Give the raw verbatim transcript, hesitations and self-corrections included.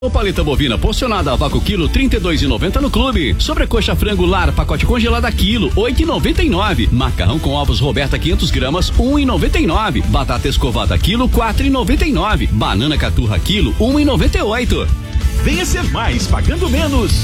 O paleta bovina porcionada a vácuo quilo trinta e dois reais e noventa centavos no clube. Sobrecoxa frango lar pacote congelada quilo oito reais e noventa e nove centavos. Macarrão com ovos Roberta quinhentos gramas um real e noventa e nove centavos. Batata escovada quilo quatro reais e noventa e nove centavos. Banana caturra quilo um real e noventa e oito centavos. Venha ser mais pagando menos.